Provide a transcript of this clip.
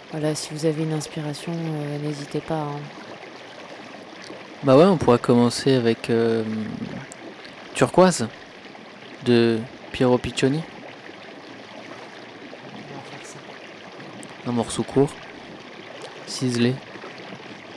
Voilà, si vous avez une inspiration, n'hésitez pas, hein. Bah ouais, on pourrait commencer avec Turquoise de Piero Piccioni, On va faire ça. un morceau court, ciselé.